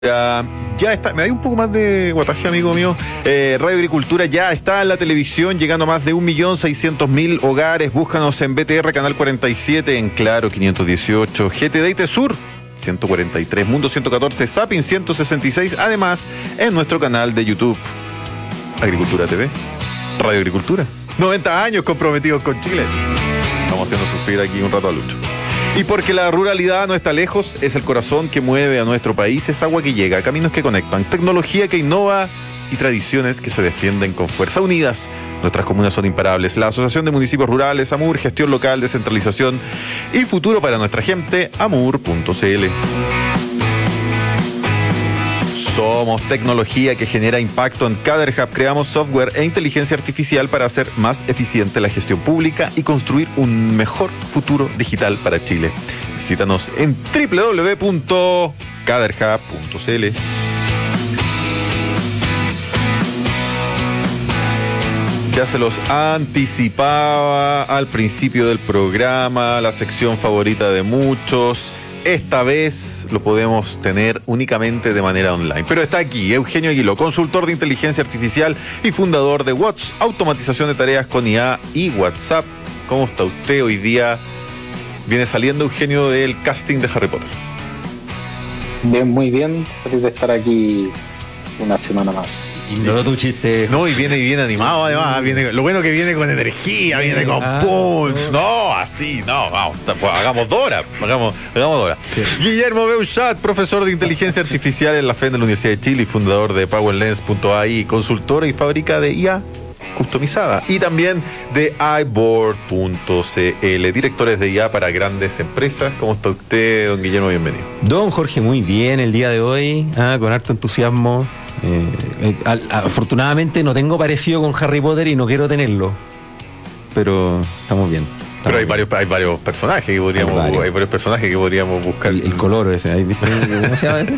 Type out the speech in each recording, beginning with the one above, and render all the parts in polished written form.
Ya está, me da un poco más de guataje, amigo mío. Radio Agricultura ya está en la televisión, llegando a más de 1.600.000 hogares. Búscanos en BTR Canal 47, en Claro 518, GTD y Tesur 143, Mundo 114, Zapping 166. Además, en nuestro canal de YouTube, Agricultura TV, Radio Agricultura. 90 años comprometidos con Chile. Estamos haciendo sufrir aquí un rato a Lucho. Y porque la ruralidad no está lejos, es el corazón que mueve a nuestro país, es agua que llega, caminos que conectan, tecnología que innova y tradiciones que se defienden con fuerza. Unidas, nuestras comunas son imparables. La Asociación de Municipios Rurales, AMUR, gestión local, descentralización y futuro para nuestra gente, amur.cl. Somos tecnología que genera impacto. En CaderHub creamos software e inteligencia artificial para hacer más eficiente la gestión pública y construir un mejor futuro digital para Chile. Visítanos en www.caderhub.cl. Ya se los anticipaba al principio del programa, la sección favorita de muchos. Esta vez lo podemos tener únicamente de manera online. Pero está aquí Eugenio Aguiló, consultor de inteligencia artificial y fundador de Watts, automatización de tareas con IA y WhatsApp. ¿Cómo está usted hoy día? Viene saliendo, Eugenio, del casting de Harry Potter. Bien, muy bien. Feliz de estar aquí una semana más. Ignoró tu chiste. No, y viene animado además. Lo bueno que viene con energía, viene con punch. No, así, no, vamos, hagamos Dora. Hagamos Dora. Sí. Guillermo Beuchat, profesor de inteligencia artificial en la FED de la Universidad de Chile y fundador de PowerLens.ai, consultora y fábrica de IA customizada. Y también de iBoard.cl, directores de IA para grandes empresas. ¿Cómo está usted, don Guillermo? Bienvenido. Don Jorge, muy bien el día de hoy, con harto entusiasmo. Afortunadamente no tengo parecido con Harry Potter y no quiero tenerlo, pero estamos bien. Pero hay varios personajes que podríamos buscar. El color ese, ¿cómo se llama?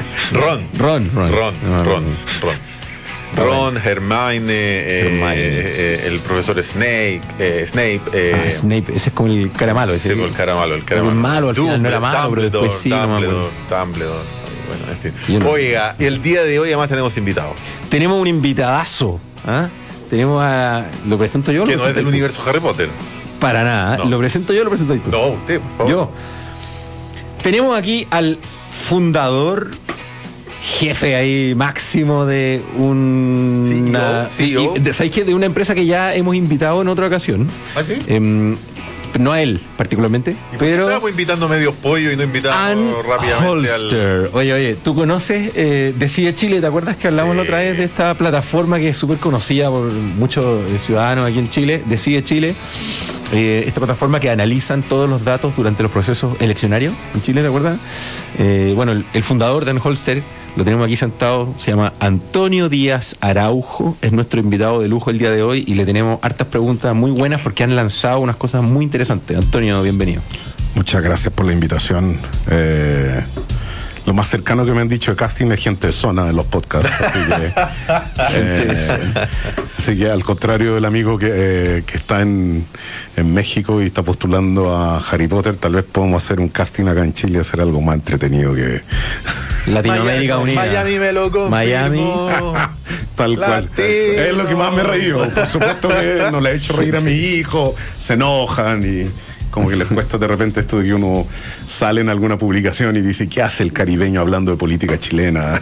Ron, Hermione, el profesor Snape. Snape, ese es como el cara malo. Ese es el cara malo. El malo al final no era malo, pero después sí. Dumbledore. Bueno, en fin. Oiga, el día de hoy además tenemos invitados. Tenemos un invitadazo. Tenemos a... ¿Lo presento yo? Que no es del universo Harry Potter. Para nada. No. ¿Lo presento yo o lo presento tú? No, usted, por favor. Yo. Tenemos aquí al fundador, jefe ahí máximo de CEO. ¿Sabéis qué? De una empresa que ya hemos invitado en otra ocasión. ¿Ah, sí? No a él particularmente, pero estamos invitando medios pollo y no invitamos rápidamente Holster. Oye, ¿tú conoces Decide Chile? ¿Te acuerdas que hablamos la otra vez de esta plataforma que es súper conocida por muchos ciudadanos aquí en Chile? Decide Chile. Esta plataforma que analizan todos los datos durante los procesos eleccionarios en Chile, ¿te acuerdas? Bueno, el fundador de Holster lo tenemos aquí sentado, se llama Antonio Díaz Araujo, es nuestro invitado de lujo el día de hoy y le tenemos hartas preguntas muy buenas porque han lanzado unas cosas muy interesantes. Antonio, bienvenido. Muchas gracias por la invitación. Lo más cercano que me han dicho de casting es gente de zona en los podcasts. Así que al contrario del amigo que está en México y está postulando a Harry Potter, tal vez podemos hacer un casting acá en Chile y hacer algo más entretenido que Latinoamérica Unida. Miami me lo confirmó. Miami. Tal cual. Es lo que más me he reído. Por supuesto que no le he hecho reír a mi hijo, se enojan y como que les cuesta de repente esto de que uno sale en alguna publicación y dice, ¿qué hace el caribeño hablando de política chilena?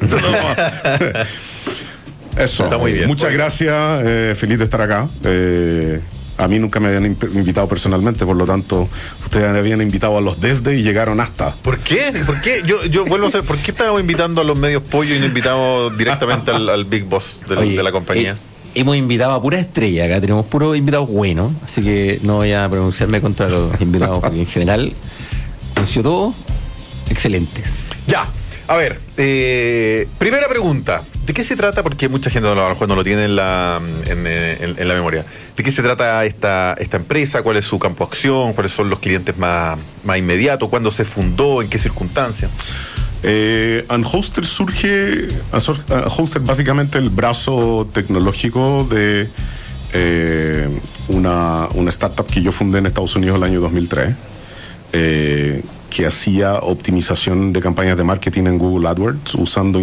Eso. Está muy bien. Muchas gracias, feliz de estar acá. A mí nunca me habían invitado personalmente, por lo tanto, ustedes habían invitado a los desde y llegaron hasta. ¿Por qué? Yo vuelvo a hacer, ¿por qué estábamos invitando a los medios pollo y no invitamos directamente al Big Boss de la compañía? Hemos invitado a pura estrella, acá tenemos puros invitados buenos, así que no voy a pronunciarme contra los invitados, porque en general han sido todos excelentes. Ya, a ver, primera pregunta, ¿de qué se trata? Porque mucha gente a lo mejor no lo tiene en la memoria. ¿De qué se trata esta empresa? ¿Cuál es su campo de acción? ¿Cuáles son los clientes más inmediatos? ¿Cuándo se fundó? ¿En qué circunstancias? Unhoster surge, Unhoster básicamente el brazo tecnológico de una startup que yo fundé en Estados Unidos el año 2003, que hacía optimización de campañas de marketing en Google AdWords usando